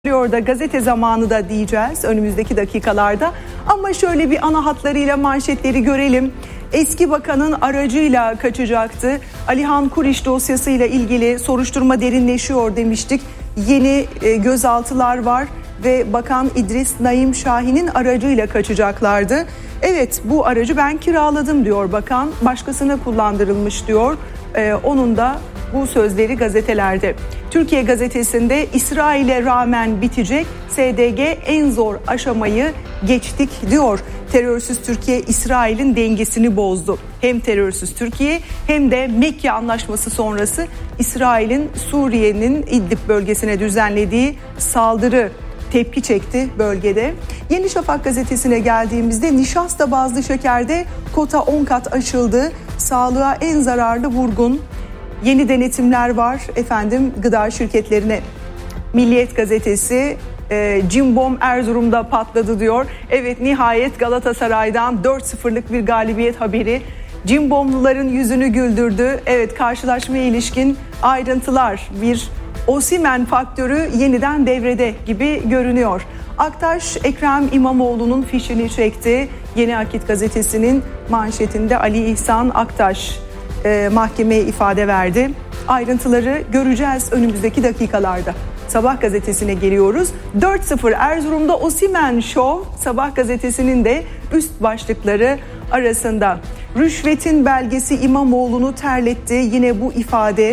başlıyor da gazete zamanı da diyeceğiz önümüzdeki dakikalarda. Ama şöyle bir ana hatlarıyla manşetleri görelim. Eski bakanın aracıyla kaçacaktı. Alihan Kuriş dosyasıyla ilgili soruşturma derinleşiyor demiştik. Yeni gözaltılar var ve Bakan İdris Naim Şahin'in aracıyla kaçacaklardı. Evet, bu aracı ben kiraladım diyor bakan, başkasına kullandırılmış diyor. Onun da bu sözleri gazetelerde. Türkiye gazetesinde İsrail'e rağmen bitecek, SDG en zor aşamayı geçtik diyor. Terörsüz Türkiye İsrail'in dengesini bozdu. Hem terörsüz Türkiye hem de Mekke Anlaşması sonrası İsrail'in Suriye'nin İdlib bölgesine düzenlediği saldırı tepki çekti bölgede. Yeni Şafak gazetesine geldiğimizde nişasta bazlı şekerde kota 10 kat aşıldı. Sağlığa en zararlı vurgun. Yeni denetimler var gıda şirketlerine. Milliyet gazetesi Cimbom Erzurum'da patladı diyor. Evet, nihayet Galatasaray'dan 4-0'lık bir galibiyet haberi Cimbomluların yüzünü güldürdü. Evet, karşılaşmaya ilişkin ayrıntılar, bir Osimhen faktörü yeniden devrede gibi görünüyor. Aktaş Ekrem İmamoğlu'nun fişini çekti. Yeni Akit gazetesinin manşetinde Ali İhsan Aktaş mahkemeye ifade verdi. Ayrıntıları göreceğiz önümüzdeki dakikalarda. Sabah gazetesine geliyoruz. 4-0 Erzurum'da Osimhen Show, Sabah gazetesinin de üst başlıkları arasında. Rüşvetin belgesi İmamoğlu'nu terletti. Yine bu ifade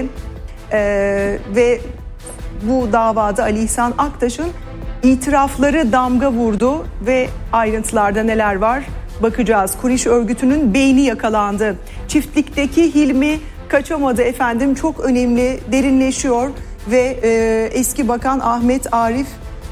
ve bu davada Ali İhsan Aktaş'ın itirafları damga vurdu ve ayrıntılarda neler var bakacağız. Kuriş örgütünün beyni yakalandı. Çiftlikteki Hilmi kaçamadı çok önemli, derinleşiyor ve eski bakan Ahmet Arif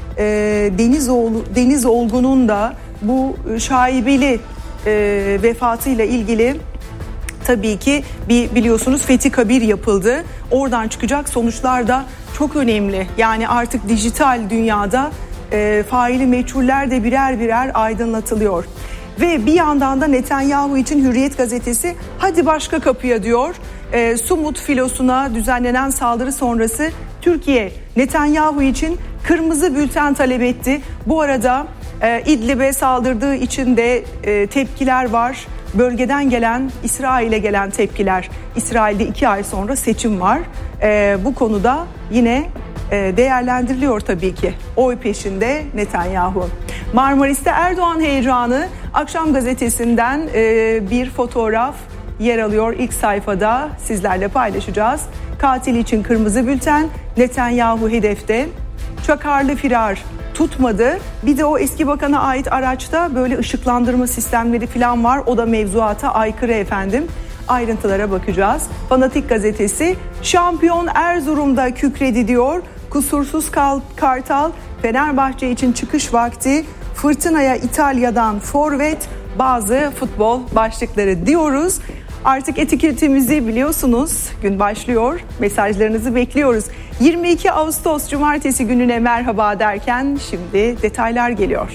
Deniz Olgun'un da bu şaibeli vefatıyla ilgili tabii ki biliyorsunuz Fethi Kabir yapıldı. Oradan çıkacak sonuçlar da çok önemli. Yani artık dijital dünyada faili meçhuller de birer birer aydınlatılıyor. Ve bir yandan da Netanyahu için Hürriyet gazetesi hadi başka kapıya diyor. Sumut filosuna düzenlenen saldırı sonrası Türkiye Netanyahu için kırmızı bülten talep etti. Bu arada İdlib'e saldırdığı için de tepkiler var. Bölgeden gelen, İsrail'e gelen tepkiler. İsrail'de 2 ay sonra seçim var. Bu konuda yine değerlendiriliyor tabii ki. Oy peşinde Netanyahu. Marmaris'te Erdoğan heyecanı, Akşam gazetesinden bir fotoğraf yer alıyor ilk sayfada, sizlerle paylaşacağız. Katil için kırmızı bülten, Netanyahu hedefte. Çakarlı firar tutmadı. Bir de o eski bakana ait araçta böyle ışıklandırma sistemleri falan var. O da mevzuata aykırı Ayrıntılara bakacağız. Fanatik gazetesi şampiyon Erzurum'da kükredi diyor. Kusursuz Kartal, Fenerbahçe için çıkış vakti, fırtınaya İtalya'dan forvet, bazı futbol başlıkları diyoruz. Artık etiketimizi biliyorsunuz, gün başlıyor, mesajlarınızı bekliyoruz. 22 Ağustos Cumartesi gününe merhaba derken şimdi detaylar geliyor.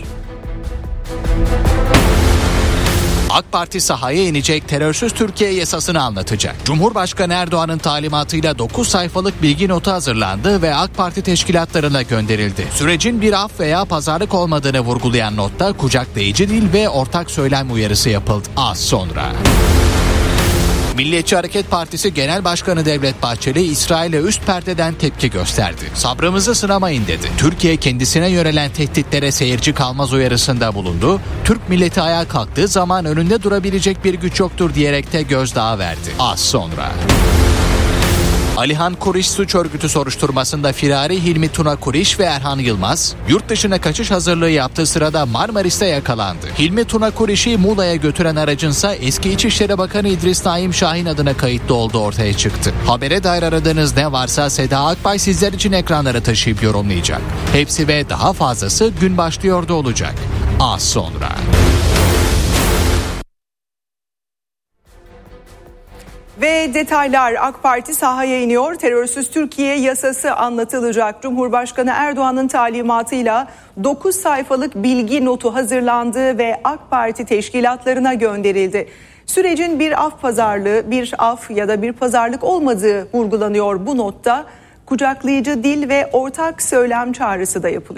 AK Parti sahaya inecek, terörsüz Türkiye yasasını anlatacak. Cumhurbaşkanı Erdoğan'ın talimatıyla 9 sayfalık bilgi notu hazırlandı ve AK Parti teşkilatlarına gönderildi. Sürecin bir af veya pazarlık olmadığını vurgulayan notta kucaklayıcı dil ve ortak söylem uyarısı yapıldı. Az sonra. Milliyetçi Hareket Partisi Genel Başkanı Devlet Bahçeli, İsrail'e üst perdeden tepki gösterdi. Sabrımızı sınamayın dedi. Türkiye kendisine yönelen tehditlere seyirci kalmaz uyarısında bulundu. Türk milleti ayağa kalktığı zaman önünde durabilecek bir güç yoktur diyerek de gözdağı verdi. Az sonra. Alihan Kuriş suç örgütü soruşturmasında firari Hilmi Tuna Kuriş ve Erhan Yılmaz yurt dışına kaçış hazırlığı yaptığı sırada Marmaris'te yakalandı. Hilmi Tuna Kuriş'i Muğla'ya götüren aracınsa eski İçişleri Bakanı İdris Naim Şahin adına kayıtlı olduğu ortaya çıktı. Habere dair aradığınız ne varsa Seda Akbay sizler için ekranlara taşıyıp yorumlayacak. Hepsi ve daha fazlası gün başlıyordu olacak. Az sonra. Ve detaylar, AK Parti sahaya iniyor. Terörsüz Türkiye yasası anlatılacak. Cumhurbaşkanı Erdoğan'ın talimatıyla 9 sayfalık bilgi notu hazırlandı ve AK Parti teşkilatlarına gönderildi. Sürecin bir af ya da bir pazarlık olmadığı vurgulanıyor bu notta. Kucaklayıcı dil ve ortak söylem çağrısı da yapılıyor.